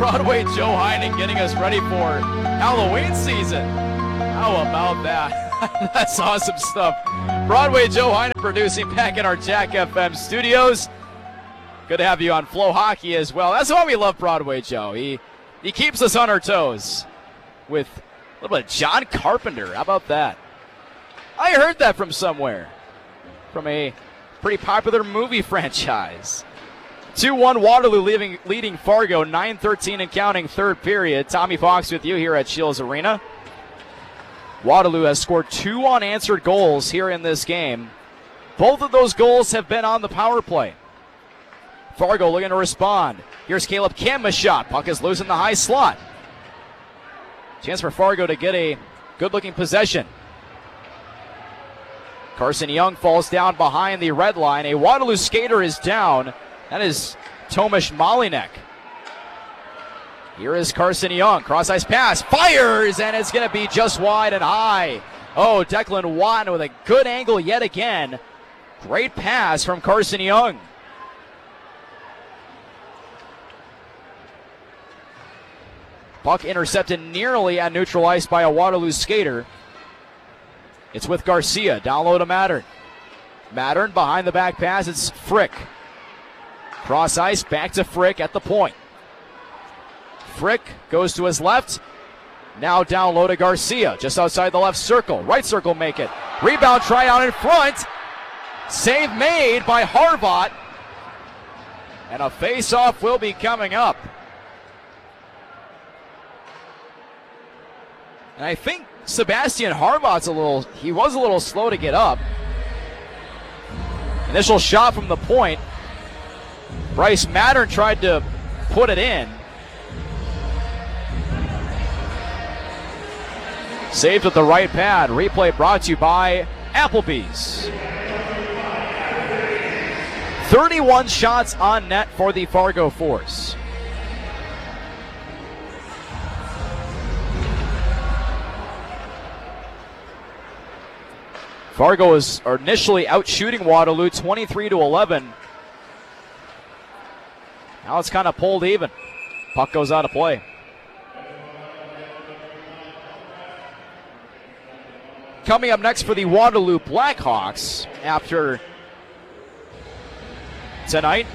Broadway Joe Heinen getting us ready for Halloween season. How about that? That's awesome stuff. Broadway Joe Heinen producing back in our Jack FM studios. Good to have you on Flow Hockey as well. That's why we love Broadway Joe. He keeps us on our toes with a little bit of John Carpenter. How about that? I heard that from somewhere. From a pretty popular movie franchise. 2-1 Waterloo leading Fargo, 9:13 and counting, third period. Tommy Fox with you here at Shields Arena. Waterloo has scored 2 unanswered goals here in this game. Both of those goals have been on the power play. Fargo looking to respond. Here's Caleb Kamma's shot. Puck is loose in the high slot. Chance for Fargo to get a good-looking possession. Carson Young falls down behind the red line. A Waterloo skater is down. That is Tomasz Malinek. Here is Carson Young. Cross-ice pass. Fires, and it's going to be just wide and high. Oh, Declan Watton with a good angle yet again. Great pass from Carson Young. Puck intercepted nearly at neutral ice by a Waterloo skater. It's with Garcia. Down low to Mattern. Mattern behind the back pass. It's Frick. Cross ice, back to Frick at the point. Frick goes to his left. Now down low to Garcia, just outside the left circle. Right circle make it. Rebound try out in front. Save made by Harvat. And a face-off will be coming up. And I think Sebastian Harvat's he was a little slow to get up. Initial shot from the point. Bryce Mattern tried to put it in. Saved with the right pad. Replay brought to you by Applebee's. 31 shots on net for the Fargo Force. Fargo was initially out shooting Waterloo 23-11. Now it's kind of pulled even. Puck goes out of play. Coming up next for the Waterloo Blackhawks after tonight,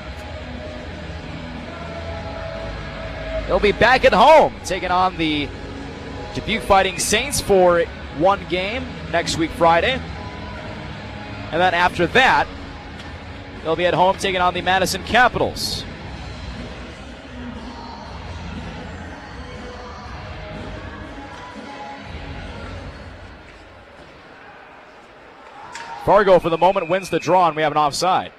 they'll be back at home taking on the Dubuque Fighting Saints for one game next week Friday. And then after that, they'll be at home taking on the Madison Capitals. Fargo, for the moment, wins the draw, and we have an offside.